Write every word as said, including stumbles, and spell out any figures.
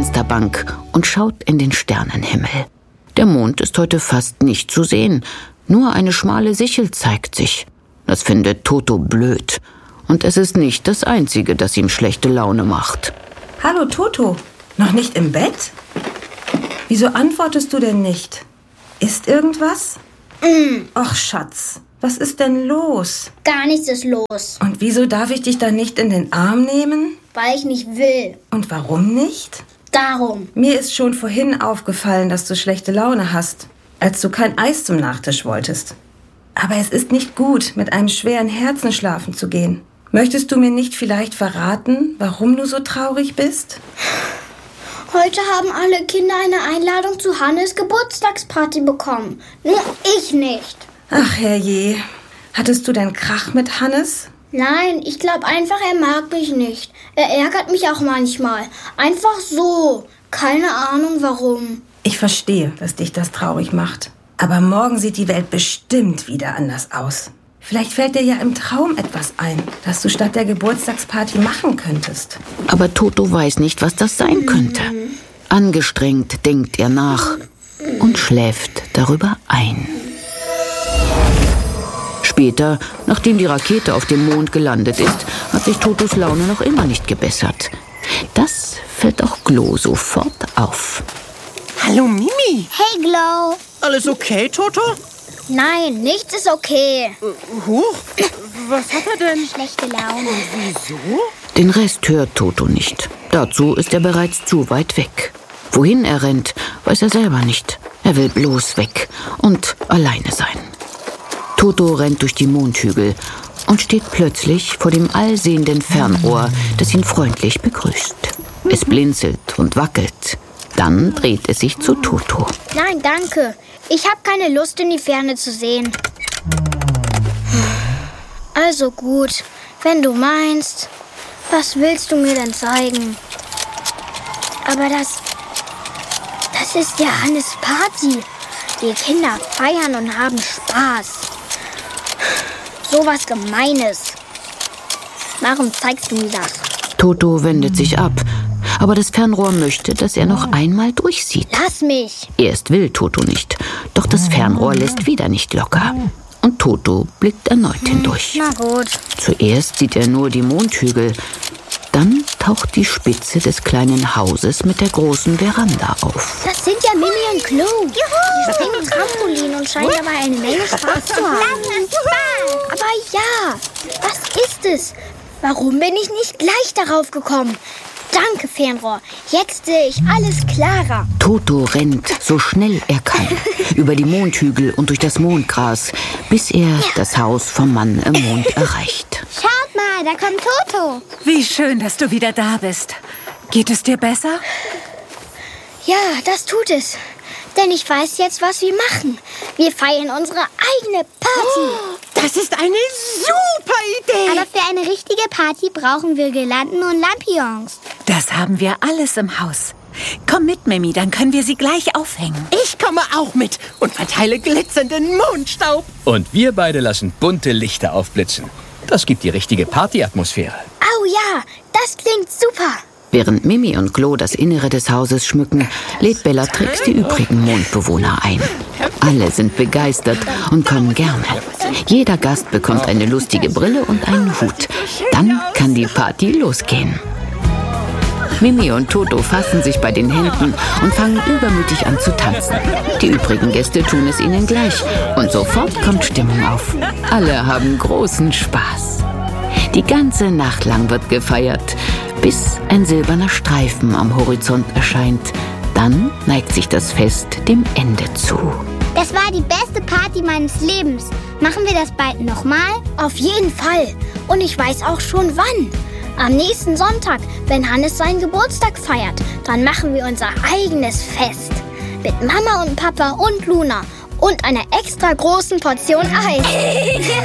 Fensterbank und schaut in den Sternenhimmel. Der Mond ist heute fast nicht zu sehen. Nur eine schmale Sichel zeigt sich. Das findet Toto blöd. Und es ist nicht das Einzige, das ihm schlechte Laune macht. Hallo Toto, noch nicht im Bett? Wieso antwortest du denn nicht? Ist irgendwas? Mm. Och, Schatz, was ist denn los? Gar nichts ist los. Und wieso darf ich dich dann nicht in den Arm nehmen? Weil ich nicht will. Und warum nicht? Darum. Mir ist schon vorhin aufgefallen, dass du schlechte Laune hast, als du kein Eis zum Nachtisch wolltest. Aber es ist nicht gut, mit einem schweren Herzen schlafen zu gehen. Möchtest du mir nicht vielleicht verraten, warum du so traurig bist? Heute haben alle Kinder eine Einladung zu Hannes' Geburtstagsparty bekommen. Nur ich nicht. Ach herrje, hattest du denn Krach mit Hannes? Nein, ich glaube einfach, er mag mich nicht. Er ärgert mich auch manchmal. Einfach so. Keine Ahnung warum. Ich verstehe, dass dich das traurig macht. Aber morgen sieht die Welt bestimmt wieder anders aus. Vielleicht fällt dir ja im Traum etwas ein, das du statt der Geburtstagsparty machen könntest. Aber Toto weiß nicht, was das sein könnte. Angestrengt denkt er nach und schläft darüber ein. Später, nachdem die Rakete auf dem Mond gelandet ist, hat sich Totos Laune noch immer nicht gebessert. Das fällt auch Glo sofort auf. Hallo Mimi. Hey Glo. Alles okay, Toto? Nein, nichts ist okay. Huch, was hat er denn? Schlechte Laune. Wieso? Den Rest hört Toto nicht. Dazu ist er bereits zu weit weg. Wohin er rennt, weiß er selber nicht. Er will bloß weg und alleine sein. Toto rennt durch die Mondhügel und steht plötzlich vor dem allsehenden Fernrohr, das ihn freundlich begrüßt. Es blinzelt und wackelt. Dann dreht es sich zu Toto. Nein, danke. Ich habe keine Lust, in die Ferne zu sehen. Also gut, wenn du meinst. Was willst du mir denn zeigen? Aber das... Das ist ja Hannes' Party. Die Kinder feiern und haben Spaß. So was Gemeines. Warum zeigst du mir das? Toto wendet sich ab. Aber das Fernrohr möchte, dass er noch einmal durchsieht. Lass mich. Erst will Toto nicht, doch das Fernrohr lässt wieder nicht locker. Und Toto blickt erneut hindurch. Na gut. Zuerst sieht er nur die Mondhügel. Dann taucht die Spitze des kleinen Hauses mit der großen Veranda auf. Das sind ja Mimi und Glo. Die springen Trampolin und scheinen dabei eine Menge Spaß zu haben. Aber ja, was ist es? Warum bin ich nicht gleich darauf gekommen? Danke, Fernrohr. Jetzt sehe ich alles klarer. Toto rennt so schnell er kann, über die Mondhügel und durch das Mondgras, bis er ja. das Haus vom Mann im Mond erreicht. Schaut mal, da kommt Toto. Wie schön, dass du wieder da bist. Geht es dir besser? Ja, das tut es. Denn ich weiß jetzt, was wir machen. Wir feiern unsere eigene Party. Oh, das ist eine super Idee. Aber für eine richtige Party brauchen wir Girlanden und Lampions. Das haben wir alles im Haus. Komm mit, Mimi, dann können wir sie gleich aufhängen. Ich komme auch mit und verteile glitzernden Mondstaub. Und wir beide lassen bunte Lichter aufblitzen. Das gibt die richtige Partyatmosphäre. Oh ja, das klingt super. Während Mimi und Glo das Innere des Hauses schmücken, lädt Bellatrix die übrigen Mondbewohner ein. Alle sind begeistert und kommen gerne. Jeder Gast bekommt eine lustige Brille und einen Hut. Dann kann die Party losgehen. Mimi und Toto fassen sich bei den Händen und fangen übermütig an zu tanzen. Die übrigen Gäste tun es ihnen gleich und sofort kommt Stimmung auf. Alle haben großen Spaß. Die ganze Nacht lang wird gefeiert, bis ein silberner Streifen am Horizont erscheint. Dann neigt sich das Fest dem Ende zu. Das war die beste Party meines Lebens. Machen wir das bald nochmal? Auf jeden Fall. Und ich weiß auch schon wann. Am nächsten Sonntag, wenn Hannes seinen Geburtstag feiert, dann machen wir unser eigenes Fest. Mit Mama und Papa und Luna und einer extra großen Portion Eis.